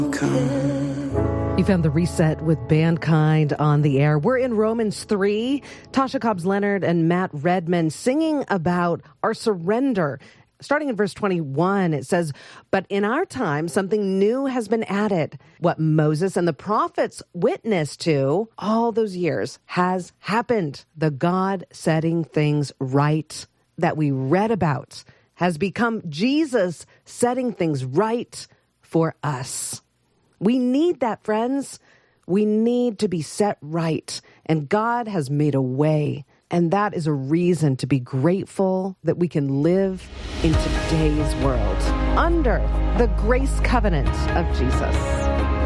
You found the Reset with Bandkind on the air. We're in Romans 3. Tasha Cobbs-Leonard and Matt Redman singing about our surrender. Starting in verse 21, it says, "But in our time, something new has been added. What Moses and the prophets witnessed to all those years has happened. The God setting things right that we read about has become Jesus setting things right for us." We need that, friends. We need to be set right. And God has made a way. And that is a reason to be grateful that we can live in today's world under the grace covenant of Jesus.